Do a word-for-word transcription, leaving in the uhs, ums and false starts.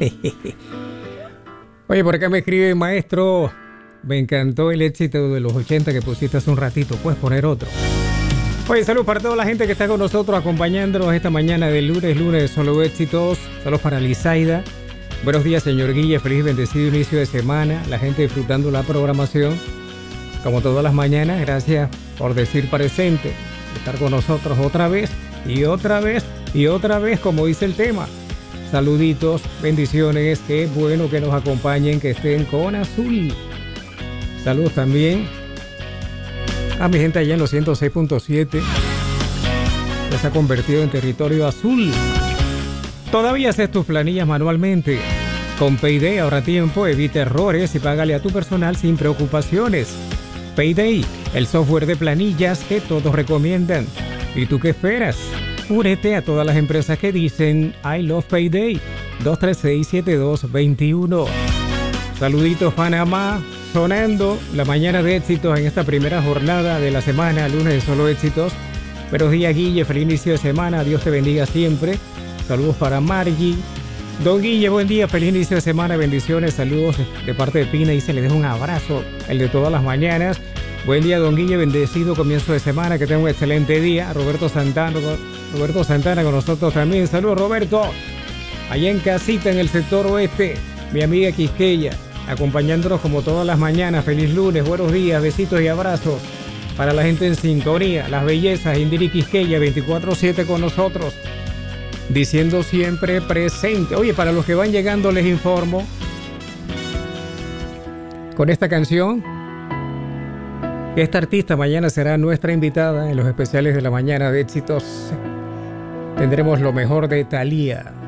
Oye, por acá me escribe maestro. Me encantó el éxito de los ochenta que pusiste hace un ratito. Puedes poner otro. Oye, saludos para toda la gente que está con nosotros acompañándonos esta mañana de lunes, lunes de solo éxitos. Saludos para Lizaida. Buenos días, señor Guille. Feliz y bendecido inicio de semana. La gente disfrutando la programación. Como todas las mañanas, gracias por decir presente. Estar con nosotros otra vez y otra vez y otra vez, como dice el tema. Saluditos, bendiciones. Qué bueno que nos acompañen, que estén con azul. Saludos también a mi gente allá en los ciento seis punto siete. Ya se ha convertido en territorio azul. Todavía haces tus planillas manualmente. Con Payday ahorra tiempo, evita errores y págale a tu personal sin preocupaciones. Payday, el software de planillas que todos recomiendan. ¿Y tú qué esperas? Únete a todas las empresas que dicen I love Payday. dos tres seis, siete dos dos uno. Saluditos Panamá. Sonando la mañana de éxitos en esta primera jornada de la semana, lunes de solo éxitos. Buenos días, Guille, feliz inicio de semana, Dios te bendiga siempre. Saludos para Margie. Don Guille, buen día, feliz inicio de semana, bendiciones, saludos de parte de Pina y se le deja un abrazo, el de todas las mañanas. Buen día, don Guille, bendecido comienzo de semana, que tenga un excelente día. Roberto Santana, Roberto Santana con nosotros también. Saludos, Roberto. Allá en casita en el sector oeste, mi amiga Quisqueya, acompañándonos como todas las mañanas. Feliz lunes, buenos días, besitos y abrazos para la gente en sintonía. Las bellezas, Indiri Quisqueya, veinticuatro siete con nosotros, diciendo siempre presente. Oye, para los que van llegando les informo, con esta canción, esta artista mañana será nuestra invitada en los especiales de la mañana de éxitos. Tendremos lo mejor de Thalía.